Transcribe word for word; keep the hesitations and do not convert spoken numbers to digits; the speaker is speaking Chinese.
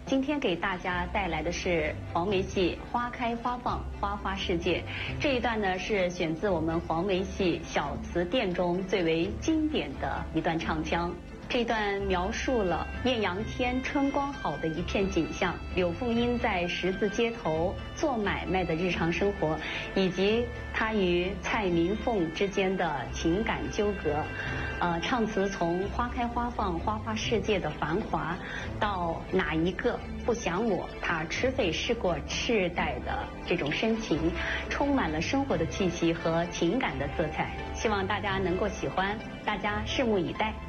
今天给大家带来的是黄梅戏《花开花放花花世界》这一段呢，是选自我们黄梅戏小词殿中最为经典的一段唱腔。这段描述了艳阳天春光好的一片景象，柳凤英在十字街头做买卖的日常生活，以及她与蔡明凤之间的情感纠葛。呃，唱词从花开花放花花世界的繁华，到哪一个不想我，他吃费试过赤带的这种深情，充满了生活的气息和情感的色彩。希望大家能够喜欢，大家拭目以待。